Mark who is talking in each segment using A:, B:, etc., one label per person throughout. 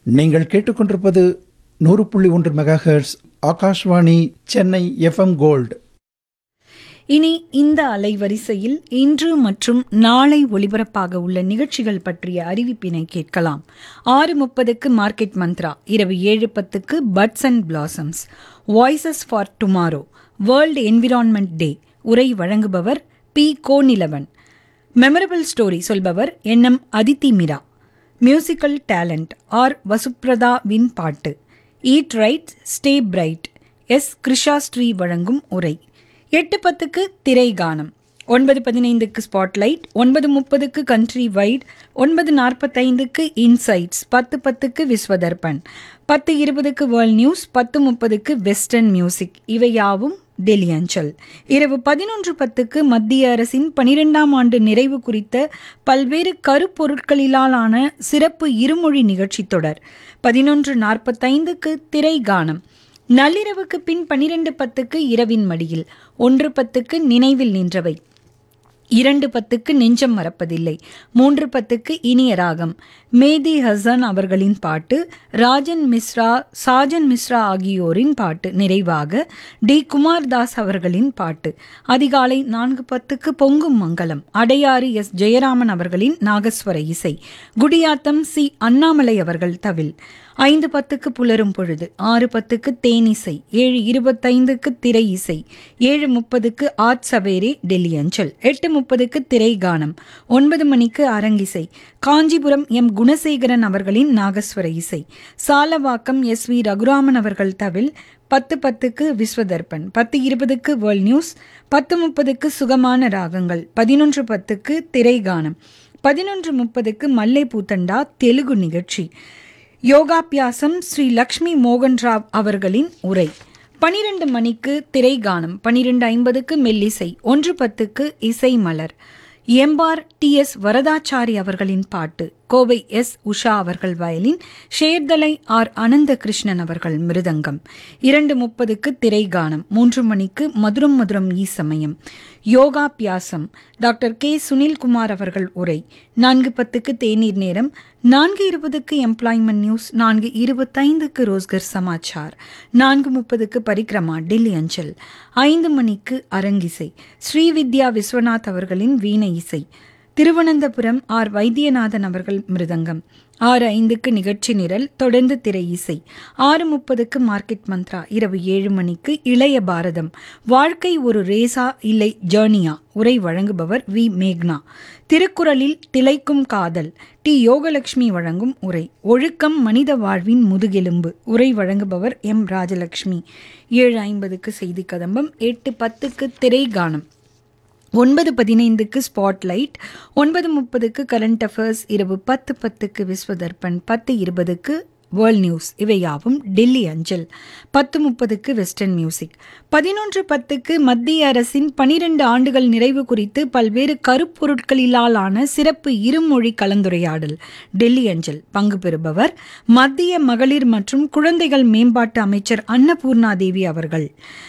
A: நீங்கள் கேட்டுக்கொண்டிருப்பது 100.1 megahertz Akashvani Chennai FM gold.
B: இனி இந்த அலைவரிசையில் இன்று மற்றும் நாளை ஒலிபரப்பாக உள்ள நிகழ்ச்சிகள் பற்றிய அறிவிப்பினை கேட்கலாம். 6:30க்கு மார்க்கெட் மந்த்ரா, இரவு 7:10க்கு puts and blossoms, voices for tomorrow, world environment டே, உரை வழங்குபவர் B. கோநிலவன். Memorable story சொல்பவர் என்.எம். Aditi Meera. Musical talent R. Vasupradha win பாட்டு. Eat right stay bright, S. Krisha Sri வழங்கும் உரை. 8:10க்கு திரை கானம், 9:15க்கு spotlight, 9:30க்கு country white, 9:45க்கு insights, 10:10க்கு Vishwa Darpan, 10:20க்கு world news, 10:30க்கு western music. இவையாவும் டெல்லி அஞ்சல். இரவு 11:10க்கு மத்திய அரசின் 12ஆம் ஆண்டு நிறைவு குறித்த பல்வேறு கருப்பொருட்களிலான சிறப்பு இருமொழி நிகழ்ச்சி தொடர். 11:45க்கு திரை கானம். நள்ளிரவுக்கு பின் 12:10க்கு இரவின் மடியில், 1:10க்கு நினைவில் நின்றவை, 2:10க்கு நெஞ்சம் மறப்பதில்லை, 3:10க்கு இனிய ராகம், மேதி ஹசன் அவர்களின் பாட்டு, ராஜன் மிஸ்ரா, சாஜன் மிஸ்ரா ஆகியோரின் பாட்டு. நிறைவாக டி. குமார்தாஸ் அவர்களின் பாட்டு. அதிகாலை 4:10க்கு பொங்கும் மங்கலம், அடையாறு எஸ். ஜெயராமன் அவர்களின் நாகஸ்வர இசை, குடியாத்தம் சி. அண்ணாமலை அவர்கள் தவில். 5:10க்கு புலரும் பொழுது, 6:10க்கு தேனிசை, 7:25க்கு திரை இசை, 7:30க்கு ஆட் சவேரே டெல்லி அஞ்சல், 8:30க்கு திரை கானம், 9 மணிக்கு அரங்கிசை, காஞ்சிபுரம் எம். குணசேகரன் அவர்களின் நாகஸ்வர இசை, சாலவாக்கம் எஸ். வி. ரகுராமன் அவர்கள் தவில். 10:10க்கு விஸ்வதர்பன், 10:20க்கு வேர்ல்ட் நியூஸ், 10:30க்கு சுகமான ராகங்கள், 11:10க்கு திரை கானம், 11:30க்கு மல்லை பூத்தண்டா தெலுங்கு நிகழ்ச்சி. யோகாபியாசம் ஸ்ரீ லக்ஷ்மி மோகன் ராவ் அவர்களின் உரை. 12 மணிக்கு திரை கானம், 12:50க்கு மெல்லிசை, 1:10க்கு இசை மலர். எம்பார் டி. எஸ். வரதாச்சாரி அவர்களின் பாட்டு, கோவை எஸ். உஷா அவர்கள் வயலின், ஷேர்தலை ஆர். அனந்த கிருஷ்ணன் அவர்கள் மிருதங்கம். 2:30க்கு திரை கானம், 3 மணிக்கு மதுரம் மதுரம் ஈ சமயம், யோகாபியாசம், டாக்டர் கே. சுனில்குமார் அவர்கள் உரை. 4:10க்கு தேநீர் நேரம், 4:20க்கு எம்ப்ளாய்மெண்ட் நியூஸ், 4:25க்கு ரோஸ்கர் சமாச்சார், 4:30க்கு பரிக்ரமா டெல்லி அஞ்சல். 5 மணிக்கு அரங்கிசை, ஸ்ரீவித்யா விஸ்வநாத் அவர்களின் வீணை இசை, திருவனந்தபுரம் ஆர். வைத்தியநாதன் அவர்கள் மிருதங்கம். 6:05க்கு நிகழ்ச்சி நிரல், தொடர்ந்து திரை இசை. 6:30க்கு மார்க்கெட் மந்த்ரா. இரவு 7 மணிக்கு இளைய பாரதம், வாழ்க்கை ஒரு ரேசா இல்லை ஜேர்னியா, உரை வழங்குபவர் வி. மேக்னா. திருக்குறளில் திளைக்கும் காதல், டி. யோகலட்சுமி வழங்கும் உரை. ஒழுக்கம் மனித வாழ்வின் முதுகெலும்பு, உரை வழங்குபவர் எம். ராஜலட்சுமி. 7:50க்கு செய்தி கதம்பம், 8:10க்கு திரை கானம், 9:15க்கு ஸ்பாட்லைட், 9:30க்கு கரண்ட் அஃபேர்ஸ், இரவு 10:10க்கு விஸ்வதர்பன், 10:20க்கு வேர்ல்ட் நியூஸ். இவையாவும் டெல்லி அஞ்சல். 10:30க்கு வெஸ்டர்ன் மியூசிக். 11:10க்கு மத்திய அரசின் 12 ஆண்டுகள் நிறைவு குறித்து பல்வேறு கருப்பொருட்களிலான சிறப்பு இருமொழி கலந்துரையாடல், டெல்லி அஞ்சல். பங்கு பெறுபவர் மத்திய மகளிர் மற்றும் குழந்தைகள் மேம்பாட்டு அமைச்சர் அன்னபூர்ணா தேவி அவர்கள்.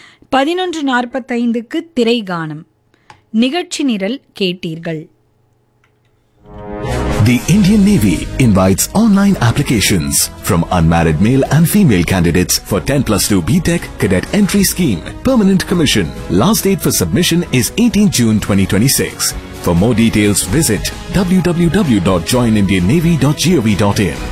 B: 11:45க்கு திரை கானம். நிகழ்ச்சி நிரல் கேட்டீர்கள்.
C: The Indian Navy invites online applications from unmarried male and female candidates for 10+2 BTech Cadet Entry Scheme. Permanent commission. Last date for submission is 18 June 2026. For more details, visit www.joinindiannavy.gov.in.